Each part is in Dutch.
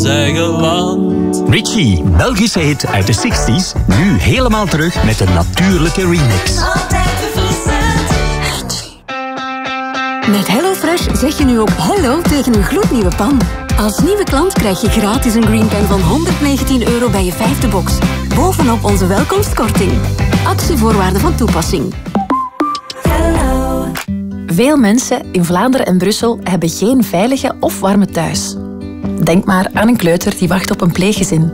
eigen land. Richie, Belgische hit uit de 60s, nu helemaal terug met een natuurlijke remix. Altijd verfrissend. Met HelloFresh zeg je nu ook hello tegen een gloednieuwe pan. Als nieuwe klant krijg je gratis een green pan van €119 bij je 5e box. Bovenop onze welkomstkorting. Actievoorwaarden van toepassing. Veel mensen in Vlaanderen en Brussel hebben geen veilige of warme thuis. Denk maar aan een kleuter die wacht op een pleeggezin.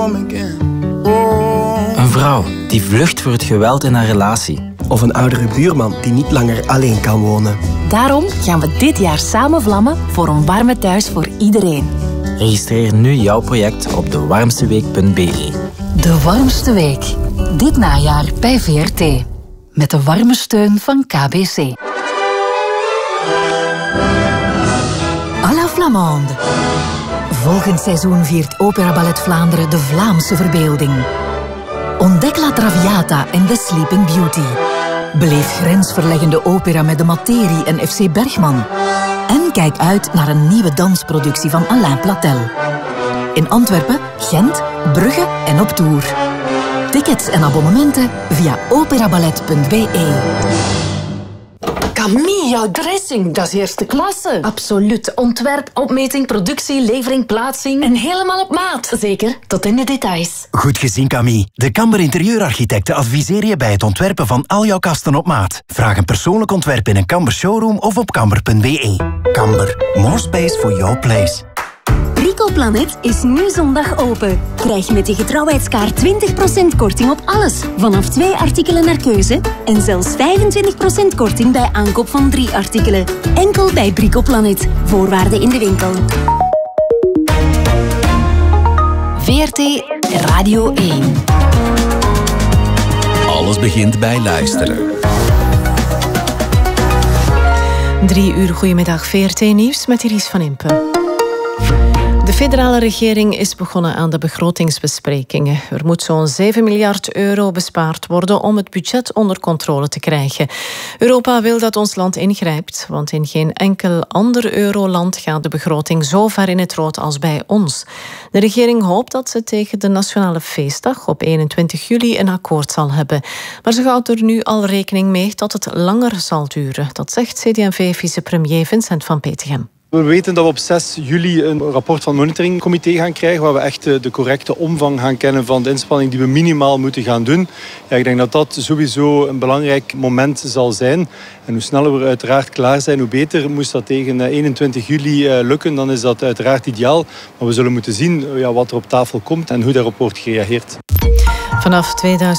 Een vrouw die vlucht voor het geweld in haar relatie. Of een oudere buurman die niet langer alleen kan wonen. Daarom gaan we dit jaar samen vlammen voor een warme thuis voor iedereen. Registreer nu jouw project op dewarmsteweek.be. De warmste week. Dit najaar bij VRT. Met de warme steun van KBC. À la Flamande. Volgend seizoen viert Opera Ballet Vlaanderen de Vlaamse verbeelding. Ontdek La Traviata en The Sleeping Beauty. Beleef grensverleggende opera met de Materie en FC Bergman. En kijk uit naar een nieuwe dansproductie van Alain Platel. In Antwerpen, Gent, Brugge en op tour. Tickets en abonnementen via operaballet.be. Camille, jouw dressing, dat is eerste klasse. Absoluut. Ontwerp, opmeting, productie, levering, plaatsing. En helemaal op maat. Zeker, tot in de details. Goed gezien, Camille. De Kamber Interieurarchitecten adviseren je bij het ontwerpen van al jouw kasten op maat. Vraag een persoonlijk ontwerp in een Kamber showroom of op kamber.be. Kamber, more space for your place. Bricoplanet is nu zondag open. Krijg met je getrouwheidskaart 20% korting op alles. Vanaf 2 artikelen naar keuze. En zelfs 25% korting bij aankoop van 3 artikelen. Enkel bij Bricoplanet. Voorwaarden in de winkel. VRT Radio 1. Alles begint bij luisteren. 3 uur, goedemiddag, VRT Nieuws met Iris van Impen. De federale regering is begonnen aan de begrotingsbesprekingen. Er moet zo'n €7 miljard bespaard worden om het budget onder controle te krijgen. Europa wil dat ons land ingrijpt, want in geen enkel ander euroland gaat de begroting zo ver in het rood als bij ons. De regering hoopt dat ze tegen de nationale feestdag op 21 juli een akkoord zal hebben. Maar ze houdt er nu al rekening mee dat het langer zal duren. Dat zegt CD&V-vicepremier Vincent van Petegem. We weten dat we op 6 juli een rapport van het monitoringcomité gaan krijgen waar we echt de correcte omvang gaan kennen van de inspanning die we minimaal moeten gaan doen. Ja, ik denk dat dat sowieso een belangrijk moment zal zijn. En hoe sneller we uiteraard klaar zijn, hoe beter. Moest dat tegen 21 juli lukken, dan is dat uiteraard ideaal. Maar we zullen moeten zien wat er op tafel komt en hoe daarop wordt gereageerd. Vanaf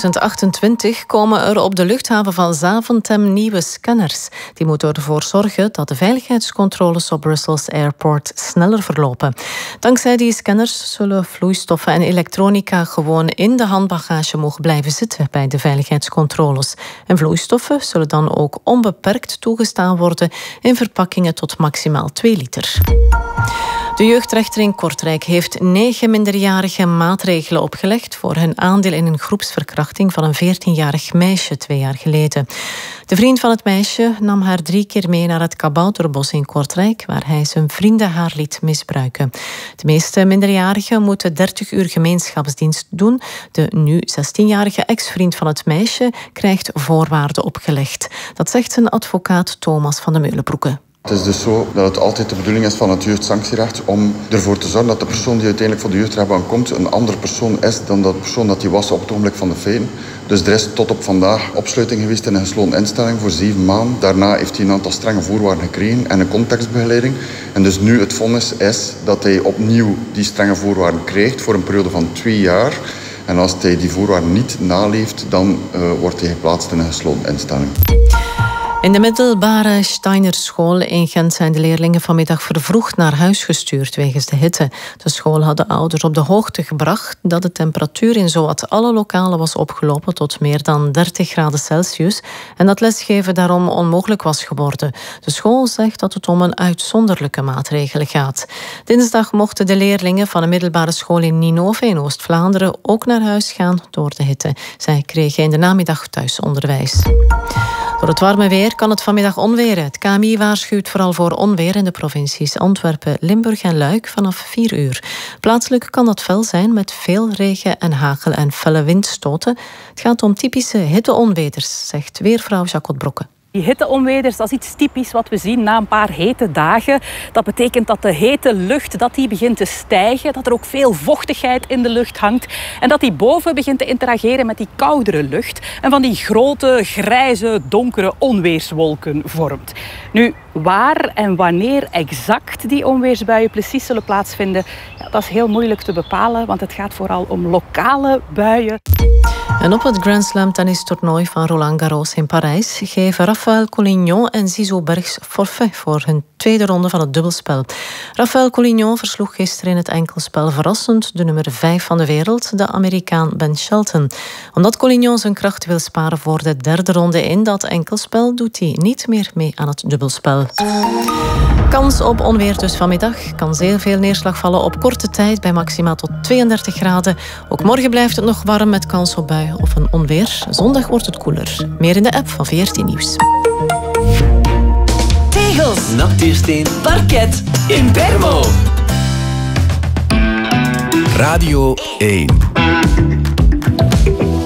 2028 komen er op de luchthaven van Zaventem nieuwe scanners. Die moeten ervoor zorgen dat de veiligheidscontroles op Brussels Airport sneller verlopen. Dankzij die scanners zullen vloeistoffen en elektronica gewoon in de handbagage mogen blijven zitten bij de veiligheidscontroles. En vloeistoffen zullen dan ook onbeperkt toegestaan worden in verpakkingen tot maximaal 2 liter. De jeugdrechter in Kortrijk heeft 9 minderjarige maatregelen opgelegd voor hun aandeel in een groepsverkrachting van een 14-jarig meisje 2 jaar geleden. De vriend van het meisje nam haar 3 keer mee naar het Kabouterbos in Kortrijk, waar hij zijn vrienden haar liet misbruiken. De meeste minderjarigen moeten 30 uur gemeenschapsdienst doen. De nu 16-jarige ex-vriend van het meisje krijgt voorwaarden opgelegd. Dat zegt zijn advocaat Thomas van de Meulenbroeke. Het is dus zo dat het altijd de bedoeling is van het jeugdsanctierecht om ervoor te zorgen dat de persoon die uiteindelijk voor de jeugdrechtbank komt een andere persoon is dan de persoon dat die was op het ogenblik van de feiten. Dus er is tot op vandaag opsluiting geweest in een gesloten instelling voor 7 maanden. Daarna heeft hij een aantal strenge voorwaarden gekregen en een contextbegeleiding. En dus nu het vonnis is dat hij opnieuw die strenge voorwaarden krijgt voor een periode van 2 jaar. En als hij die voorwaarden niet naleeft, dan wordt hij geplaatst in een gesloten instelling. In de middelbare Steinerschool in Gent zijn de leerlingen vanmiddag vervroegd naar huis gestuurd wegens de hitte. De school had de ouders op de hoogte gebracht dat de temperatuur in zowat alle lokalen was opgelopen tot meer dan 30 graden Celsius en dat lesgeven daarom onmogelijk was geworden. De school zegt dat het om een uitzonderlijke maatregel gaat. Dinsdag mochten de leerlingen van een middelbare school in Ninove in Oost-Vlaanderen ook naar huis gaan door de hitte. Zij kregen in de namiddag thuisonderwijs. Door het warme weer weer kan het vanmiddag onweren. Het KMI waarschuwt vooral voor onweer in de provincies Antwerpen, Limburg en Luik vanaf 4 uur. Plaatselijk kan dat fel zijn met veel regen en hagel en felle windstoten. Het gaat om typische hitteonweders, zegt weervrouw Jacot Brokke. Die hitteonweders, dat is iets typisch wat we zien na een paar hete dagen. Dat betekent dat de hete lucht die begint te stijgen, dat er ook veel vochtigheid in de lucht hangt en dat die boven begint te interageren met die koudere lucht en van die grote, grijze, donkere onweerswolken vormt. Nu, waar en wanneer exact die onweersbuien precies zullen plaatsvinden, dat is heel moeilijk te bepalen, want het gaat vooral om lokale buien. En op het Grand Slam tennistoernooi van Roland Garros in Parijs geven Rafael Collignon en Zizou Bergs forfait voor hun tweede ronde van het dubbelspel. Rafael Collignon versloeg gisteren in het enkelspel verrassend de nummer 5 van de wereld, de Amerikaan Ben Shelton. Omdat Collignon zijn kracht wil sparen voor de derde ronde in dat enkelspel, doet hij niet meer mee aan het dubbelspel. Kans op onweer dus vanmiddag. Kan zeer veel neerslag vallen op korte tijd bij maximaal tot 32 graden. Ook morgen blijft het nog warm met kans op buien of een onweer. Zondag wordt het koeler. Meer in de app van VRT Nieuws. Tegels, natuursteen, parket, Impermo. Radio 1.